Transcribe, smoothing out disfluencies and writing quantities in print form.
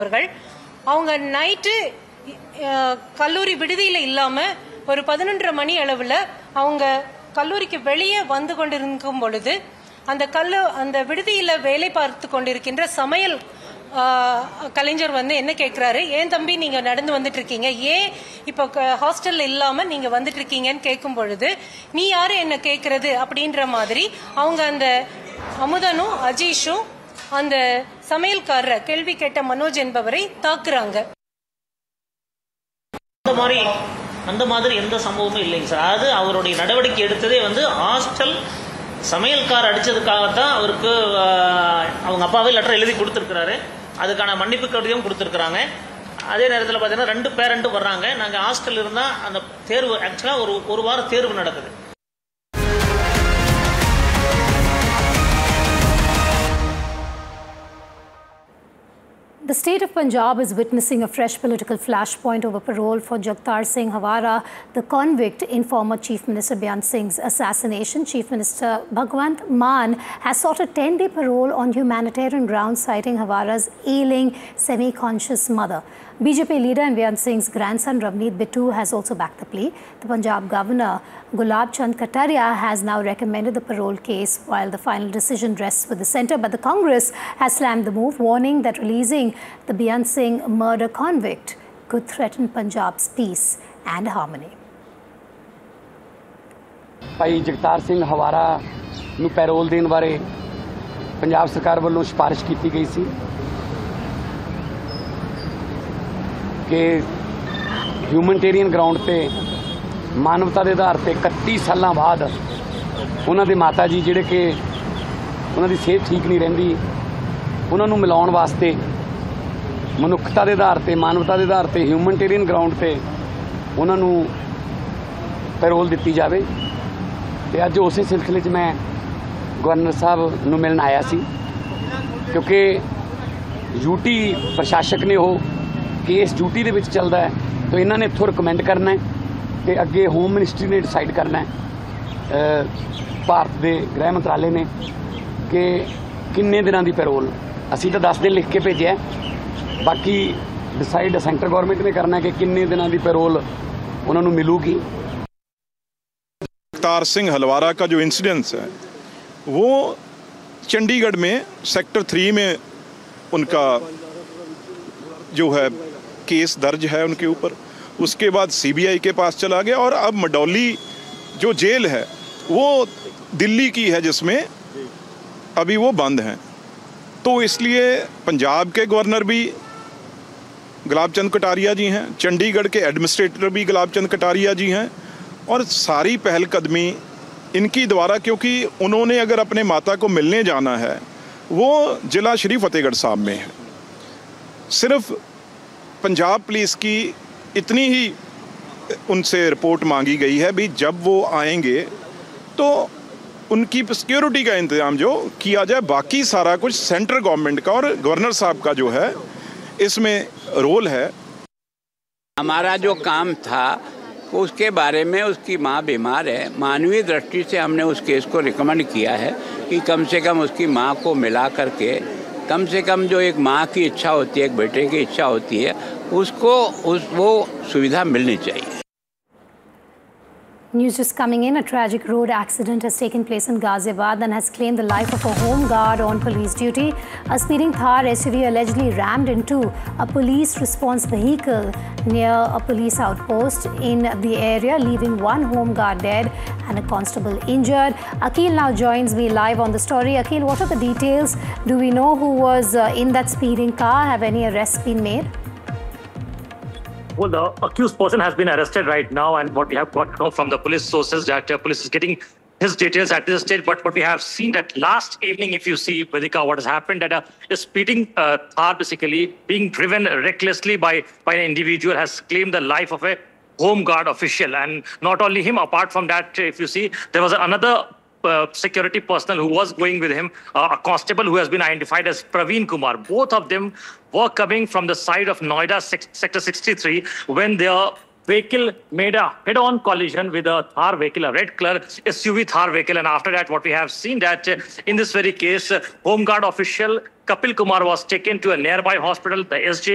அவங்க நைட்டு கல்லூரி விடுதியில இல்லாம ஒரு 11:30 மணி அளவுல அவங்க கல்லூரிக்கு வெளியே வந்து கொண்டிருக்கும் பொழுது அந்த விடுதியில வேலை பார்த்து கொண்டிருக்கின்ற சமையல் கலைஞர் வந்து என்ன கேட்கிறாரு, ஏன் தம்பி நீங்க நடந்து வந்துட்டு இருக்கீங்க, ஏன் இப்போ ஹாஸ்டல்ல இல்லாம நீங்க வந்துட்டு இருக்கீங்கன்னு கேட்கும் பொழுது, நீ யாரு என்ன கேட்கறது அப்படின்ற மாதிரி அவங்க அந்த அமுதனும் அஜீஷும் அந்த சமையல்காரர் கேள்வி கேட்ட மனோஜ் என்பவரை தாக்குறாங்க. அந்த மாதிரி எந்த சம்பவமும் இல்லைங்க சார். அதாவது அவருடைய நடவடிக்கை எடுத்ததே வந்து ஹாஸ்டல் சமையல்கார் அடிச்சதுக்காகத்தான் அவருக்கு அவங்க அப்பாவே லெட்டர் எழுதி கொடுத்துருக்கிறாரு. அதுக்கான மன்னிப்பு கடிதம் கொடுத்துருக்குறாங்க. அதே நேரத்தில் பார்த்தீங்கன்னா 2 பேரண்ட்டும் வர்றாங்க. நாங்கள் ஹாஸ்டல் இருந்தால் அந்த தேர்வு ஆக்சுவலாக ஒரு வாரம் தேர்வு நடக்குது. The state of Punjab is witnessing a fresh political flashpoint over parole for Jagtar Singh Hawara, the convict in former Chief Minister Beyant Singh's assassination. Chief Minister Bhagwant Mann has sought a 10-day parole on humanitarian grounds, citing Hawara's ailing, semi-conscious mother. BJP leader and Beyant Singh's grandson Ravneet Bittu has also backed the plea. The Punjab governor Gulab Chand Kataria has now recommended the parole case, while the final decision rests with the centre. But the Congress has slammed the move, warning that releasing the Beyant Singh murder convict could threaten Punjab's peace and harmony. Bhai Jagtar Singh Hawara ਨੂੰ parole ਦੇਣ ਬਾਰੇ ਪੰਜਾਬ ਸਰਕਾਰ ਵੱਲੋਂ ਸਿਫਾਰਿਸ਼ ਕੀਤੀ ਗਈ ਸੀ ਕਿ humanitarian ground ਤੇ ਮਾਨਵਤਾ ਦੇ ਆਧਾਰ ਤੇ 31 ਸਾਲਾਂ ਬਾਅਦ ਉਹਨਾਂ ਦੇ ਮਾਤਾ ਜੀ ਜਿਹੜੇ ਕਿ ਉਹਨਾਂ ਦੀ ਸਿਹਤ ਠੀਕ ਨਹੀਂ ਰਹਿੰਦੀ, ਉਹਨਾਂ ਨੂੰ ਮਿਲਾਉਣ ਵਾਸਤੇ ਮਨੁੱਖਤਾ ਦੇ ਆਧਾਰ ਤੇ ਮਾਨਵਤਾ ਦੇ ਆਧਾਰ ਤੇ ਹਿਊਮਨਿਟੇਰੀਅਨ ਗਰਾਊਂਡ ਤੇ ਉਹਨਾਂ ਨੂੰ ਪੈਰੋਲ ਦਿੱਤੀ ਜਾਵੇ। ਤੇ ਅੱਜ ਉਸੇ ਸਿਲਸਿਲੇ 'ਚ ਮੈਂ ਗਵਰਨਰ ਸਾਹਿਬ ਨੂੰ ਮਿਲਣ ਆਇਆ ਸੀ, ਕਿਉਂਕਿ ਯੂਟੀ ਪ੍ਰਸ਼ਾਸਕ ਨੇ ਉਹ ਕੇਸ ਡਿਊਟੀ ਦੇ ਵਿੱਚ ਚੱਲਦਾ ਹੈ, ਤਾਂ ਇਹਨਾਂ ਨੇ ਇੱਥੋਂ ਰਿਕਮੈਂਡ ਕਰਨਾ ਹੈ ਤੇ ਅੱਗੇ ਹੋਮ ਮਿਨਿਸਟਰੀ ਨੇ ਡਿਸਾਈਡ ਕਰਨਾ ਹੈ, ਭਾਰਤ ਦੇ ਗ੍ਰਹਿ ਮੰਤਰਾਲੇ ਨੇ, ਕਿ ਕਿੰਨੇ ਦਿਨਾਂ ਦੀ ਪੈਰੋਲ। ਅਸੀਂ ਤਾਂ 10 ਦਿਨ ਲਿਖ ਕੇ ਭੇਜਿਆ, ਬਾਕੀ ਡਿਸਾਈਡ ਸੈਂਟਰ ਗਵਰਨਮੈਂਟ ਨੇ करना है कि किन्ने दिनों की पैरोल उन्होंने मिलूगी। जगतार सिंह हलवारा का जो इंसिडेंस है वो चंडीगढ़ में सेक्टर 3 में उनका जो है केस दर्ज है उनके ऊपर, उसके बाद सीबीआई के पास चला गया और अब मडौली जो जेल है वो दिल्ली की है जिसमें अभी वो बंद हैं। तो इसलिए पंजाब के गवर्नर भी गुलाब चंद कटारिया जी हैं, चंडीगढ़ के एडमिनिस्ट्रेटर भी गुलाब चंद कटारिया जी हैं, और सारी पहलकदमी इनकी द्वारा, क्योंकि उन्होंने अगर अपने माता को मिलने जाना है वो ज़िला श्री फतेहगढ़ साहब में है। सिर्फ पंजाब पुलिस की इतनी ही उनसे रिपोर्ट मांगी गई है भी जब वो आएंगे तो उनकी सिक्योरिटी का इंतज़ाम जो किया जाए, बाकी सारा कुछ सेंट्रल गवर्नमेंट का और गवर्नर साहब का जो है इसमें रोल है। हमारा जो काम था उसके बारे में, उसकी माँ बीमार है, मानवीय दृष्टि से हमने उस केस को रिकमेंड किया है कि कम से कम उसकी माँ को मिला करके, कम से कम जो एक माँ की इच्छा होती है, एक बेटे की इच्छा होती है, उसको वो सुविधा मिलनी चाहिए। News just coming in. A tragic road accident has taken place in Ghaziabad and has claimed the life of a home guard on police duty. A speeding Thar SUV allegedly rammed into a police response vehicle near a police outpost in the area, leaving one home guard dead and a constable injured. Akhil now joins me live on the story. Akhil, what are the details? Do we know who was in that speeding car? Have any arrests been made? Well, the accused person has been arrested right now, and what we have got to know from the police sources that police is getting his details at this stage. But what we have seen that last evening, if you see, Vedika, what has happened, that a speeding Thar basically being driven recklessly by an individual has claimed the life of a home guard official. And not only him, apart from that, if you see, there was another security personnel who was going with him, a constable who has been identified as Praveen Kumar. Both of them were coming from the side of Noida sector 63 when their vehicle made a head-on collision with a Thar vehicle, a red color SUV Thar vehicle. And after that, what we have seen that in this very case, Home Guard official Kapil Kumar was taken to a nearby hospital, the SJ